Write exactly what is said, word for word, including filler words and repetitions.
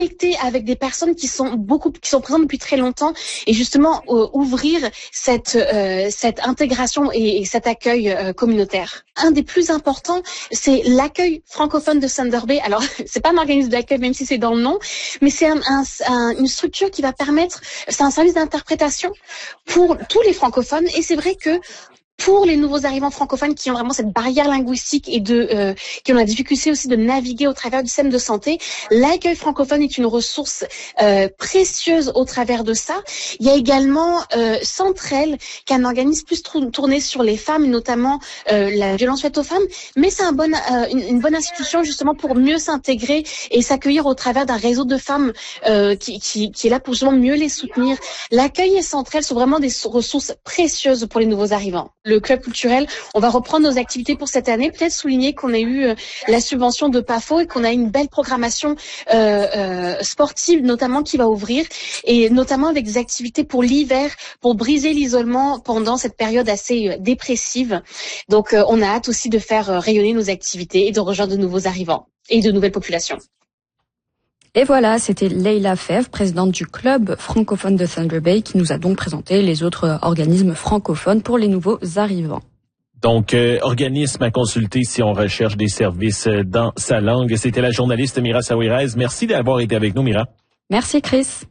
connecter avec des personnes qui sont beaucoup, qui sont présentes depuis très longtemps et justement euh, ouvrir cette euh, cette intégration et, et cet accueil euh, communautaire. Un des plus importants, c'est l'accueil francophone de Thunder Bay. Alors, c'est pas un organisme d'accueil, même si c'est dans le nom, mais c'est un, un, un, une structure qui va permettre, c'est un service d'interprétation pour tous les francophones. Et c'est vrai que pour les nouveaux arrivants francophones qui ont vraiment cette barrière linguistique et de euh, qui ont la difficulté aussi de naviguer au travers du système de santé, l'accueil francophone est une ressource euh, précieuse au travers de ça. Il y a également euh, Centrel, qui est un organisme plus tourné sur les femmes, notamment euh, la violence faite aux femmes, mais c'est un bon, euh, une, une bonne institution justement pour mieux s'intégrer et s'accueillir au travers d'un réseau de femmes euh, qui, qui, qui est là pour justement mieux les soutenir. L'accueil et Centrel sont vraiment des ressources précieuses pour les nouveaux arrivants. Le club culturel, on va reprendre nos activités pour cette année. Peut-être souligner qu'on a eu euh, la subvention de P A F O et qu'on a une belle programmation euh, euh, sportive notamment qui va ouvrir et notamment avec des activités pour l'hiver, pour briser l'isolement pendant cette période assez euh, dépressive. Donc euh, on a hâte aussi de faire euh, rayonner nos activités et de rejoindre de nouveaux arrivants et de nouvelles populations. Et voilà, c'était Leila Fèvre, présidente du club francophone de Thunder Bay, qui nous a donc présenté les autres organismes francophones pour les nouveaux arrivants. Donc, euh, organisme à consulter si on recherche des services dans sa langue. C'était la journaliste Mira Saouirez. Merci d'avoir été avec nous, Mira. Merci, Chris.